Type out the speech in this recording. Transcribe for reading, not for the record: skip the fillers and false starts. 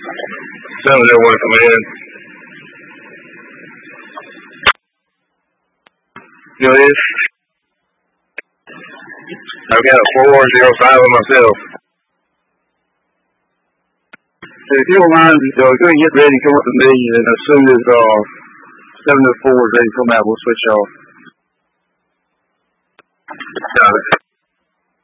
701 coming in. Still is. I've got a 405 on myself. So if you don't mind, go and get ready to come up to me, and as soon as 704 is ready to come out, we'll switch off. Got it.